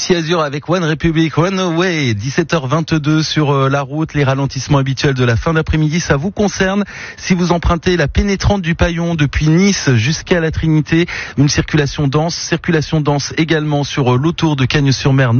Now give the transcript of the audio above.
Ici Azur avec One Republic, Runaway, 17h22 sur la route. Les ralentissements habituels de la fin d'après-midi, ça vous concerne. Si vous empruntez la pénétrante du Paillon depuis Nice jusqu'à la Trinité, une circulation dense également sur l'autour de Cagnes-sur-Mer.